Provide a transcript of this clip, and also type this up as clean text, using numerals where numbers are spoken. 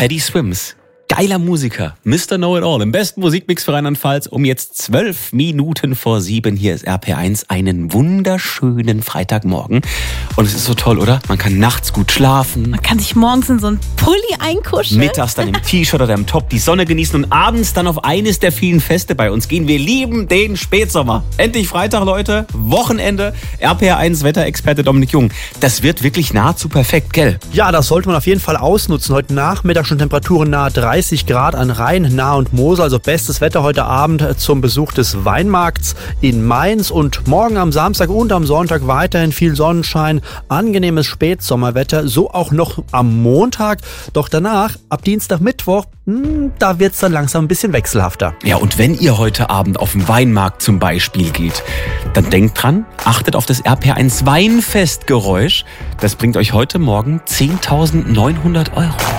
Teddy Swims. Geiler Musiker, Mr. Know-It-All, im besten Musikmix für Rheinland-Pfalz um jetzt 12 Minuten vor 7. Hier ist RPR1, einen wunderschönen Freitagmorgen. Und es ist so toll, oder? Man kann nachts gut schlafen. Man kann sich morgens in so einen Pulli einkuscheln. Mittags dann im T-Shirt oder im Top die Sonne genießen und abends dann auf eines der vielen Feste bei uns gehen. Wir lieben den Spätsommer. Endlich Freitag, Leute, Wochenende. RPR1 Wetterexperte Dominik Jung. Das wird wirklich nahezu perfekt, gell? Ja, das sollte man auf jeden Fall ausnutzen. Heute Nachmittag schon Temperaturen nahe 30 Grad an Rhein, Nahe und Mosel. Also bestes Wetter heute Abend zum Besuch des Weinmarkts in Mainz. Und morgen am Samstag und am Sonntag weiterhin viel Sonnenschein, angenehmes Spätsommerwetter. So auch noch am Montag. Doch danach, ab Dienstag, Mittwoch, da wird's dann langsam ein bisschen wechselhafter. Ja, und wenn ihr heute Abend auf dem Weinmarkt zum Beispiel geht, dann denkt dran, achtet auf das RPR1 Weinfestgeräusch. Das bringt euch heute Morgen 10.900 €.